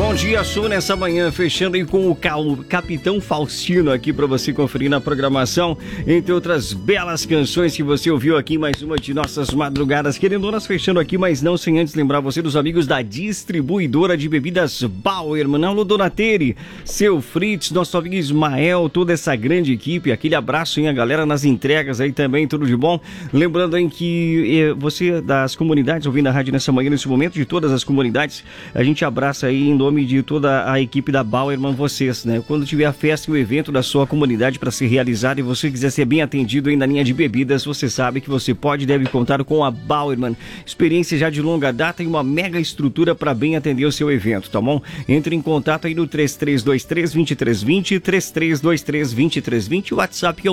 Bom dia, Sul, nessa manhã, fechando aí com o Capitão Faustino aqui para você conferir na programação, entre outras belas canções que você ouviu aqui, mais uma de nossas madrugadas, querendo nós fechando aqui, mas não sem antes lembrar você dos amigos da distribuidora de bebidas Bauerman, Alô Donateri, seu Fritz, nosso amigo Ismael, toda essa grande equipe, aquele abraço, hein, a galera nas entregas aí também, tudo de bom. Lembrando aí que você das comunidades, ouvindo a rádio nessa manhã, nesse momento, de todas as comunidades, a gente abraça aí em nome de toda a equipe da Bauerman vocês, né? Quando tiver a festa e o evento da sua comunidade para ser realizado e você quiser ser bem atendido aí na linha de bebidas, você sabe que você pode e deve contar com a Bauerman. Experiência já de longa data e uma mega estrutura para bem atender o seu evento, tá bom? Entre em contato aí no 3323-2320, 3323-2320, o WhatsApp é o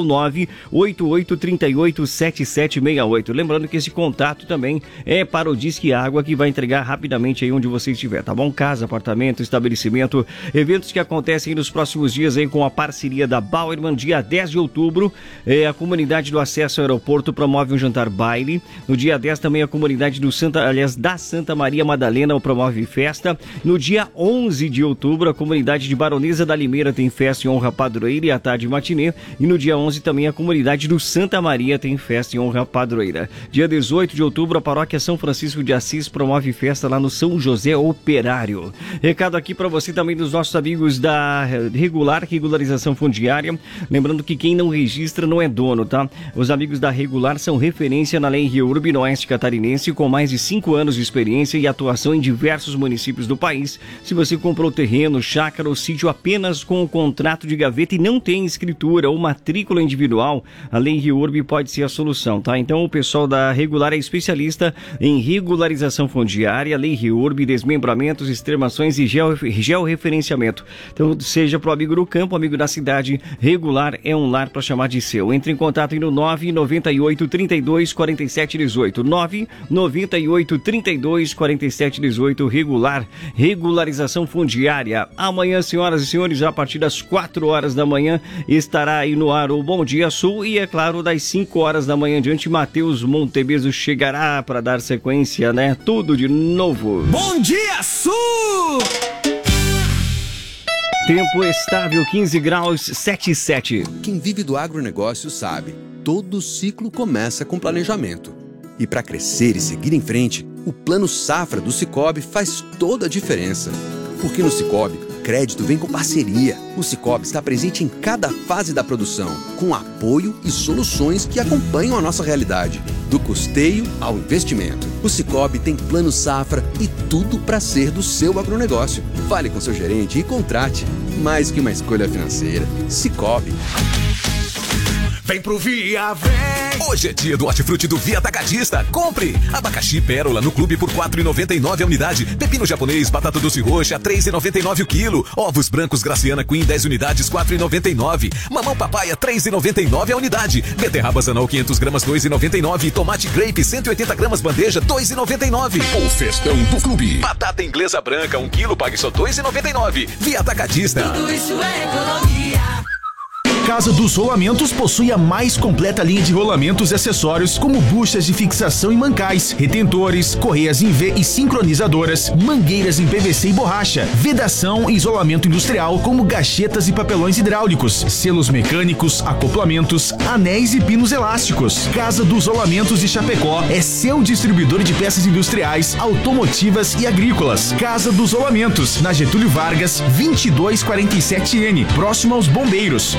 988387768. Lembrando que esse contato também é para o Disque Água, que vai entregar rapidamente aí onde você estiver, tá bom? Casa, apartamento, estabelecimento, eventos que acontecem nos próximos dias aí com a parceria da Bauerman. Dia 10 de outubro, a comunidade do acesso ao aeroporto promove um jantar baile. No dia 10 também a comunidade da Santa Maria Madalena promove festa. No dia 11 de outubro, a comunidade de Baronesa da Limeira tem festa em honra à padroeira e à tarde matinê. E no dia 11 também a comunidade do Santa Maria tem festa em honra à padroeira. Dia 18 de outubro, a paróquia São Francisco de Assis promove festa lá no São José Operário. Recado aqui para você também dos nossos amigos da Regularização Fundiária. Lembrando que quem não registra não é dono, tá? Os amigos da Regular são referência na Lei Reurb no Oeste Catarinense, com mais de 5 anos de experiência e atuação em diversos municípios do país. Se você comprou terreno, chácara ou sítio apenas com o contrato de gaveta e não tem escritura ou matrícula individual, a Lei Reurb pode ser a solução, tá? Então o pessoal da Regular é especialista em regularização fundiária, Lei Reurb, desmembramentos, extremações e georreferenciamento. Então, seja pro amigo do campo, amigo da cidade, Regular é um lar para chamar de seu. Entre em contato aí no 998 32 47 18. 998 32 47 18. Regular, regularização fundiária. Amanhã, senhoras e senhores, a partir das 4 horas da manhã, estará aí no ar o Bom Dia Sul e, é claro, das 5 horas da manhã em diante, Matheus Montebeso chegará para dar sequência, né? Tudo de novo. Bom Dia Sul! Tempo estável, 15 graus, 7,7. Quem vive do agronegócio sabe, todo ciclo começa com planejamento. E para crescer e seguir em frente, o Plano Safra do Sicoob faz toda a diferença. Porque no Sicoob, crédito vem com parceria. O Sicoob está presente em cada fase da produção, com apoio e soluções que acompanham a nossa realidade, do custeio ao investimento. O Sicoob tem Plano Safra e tudo para ser do seu agronegócio. Fale com seu gerente e contrate. Mais que uma escolha financeira, Sicoob. Vem pro Via, vem! Hoje é dia do hortifruti do Via Atacadista. Compre! Abacaxi pérola no clube por R$ 4,99 a unidade. Pepino japonês, batata doce roxa, R$ 3,99 o quilo. Ovos brancos Graciana Queen, 10 unidades, R$ 4,99. Mamão papaya, R$ 3,99 a unidade. Beterraba Zanol, 500 gramas, R$ 2,99. Tomate grape, 180 gramas bandeja, R$ 2,99. O festão do clube. Batata inglesa branca, 1 quilo, pague só R$ 2,99. Via Atacadista. Tudo isso é economia. Casa dos Rolamentos possui a mais completa linha de rolamentos e acessórios, como buchas de fixação e mancais, retentores, correias em V e sincronizadoras, mangueiras em PVC e borracha, vedação e isolamento industrial, como gachetas e papelões hidráulicos, selos mecânicos, acoplamentos, anéis e pinos elásticos. Casa dos Rolamentos de Chapecó é seu distribuidor de peças industriais, automotivas e agrícolas. Casa dos Rolamentos, na Getúlio Vargas, 2247N, próximo aos Bombeiros.